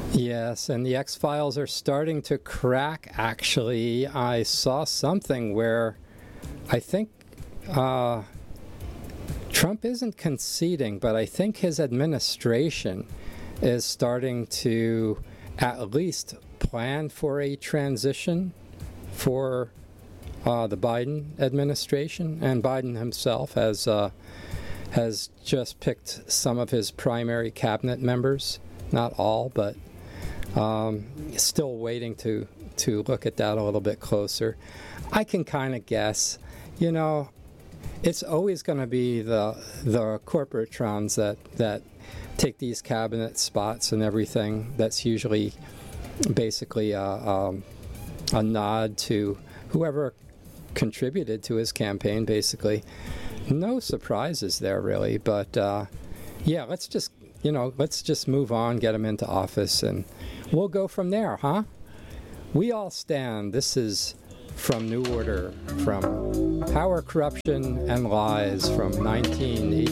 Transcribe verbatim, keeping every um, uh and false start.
Yes, and the X-Files are starting to crack, actually. I saw something where I think uh, Trump isn't conceding, but I think his administration is starting to at least plan for a transition for uh, the Biden administration, and Biden himself has uh, has just picked some of his primary cabinet members, not all, but um, still waiting to to look at that a little bit closer. I can kind of guess, you know, it's always going to be the the corporatrons that that take these cabinet spots and everything. That's usually basically a, um, a nod to whoever contributed to his campaign, basically. No surprises there, really. But, uh, yeah, let's just, you know, let's just move on, get him into office, and we'll go from there, huh? We All Stand. This is from New Order, from Power, Corruption, and Lies from nineteen eighty.